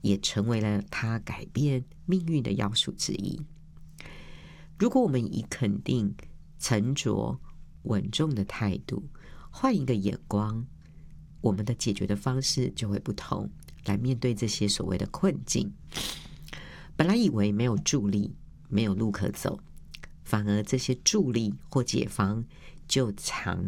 也成为了他改变命运的要素之一。如果我们以肯定、沉着、稳重的态度，换一个眼光，我们的解决的方式就会不同，来面对这些所谓的困境。本来以为没有助力，没有路可走，反而这些助力或解方就藏